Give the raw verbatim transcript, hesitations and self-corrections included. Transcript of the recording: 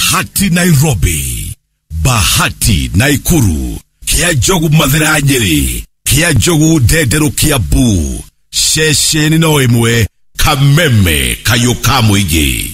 Bahati Nairobi, Bahati Naikuru, Kia Jogu Mathira Nyeri, Kia Jogu Dedero Kiambu, Sheshe Ninoimwe, Kameme Kayoka Mwigi.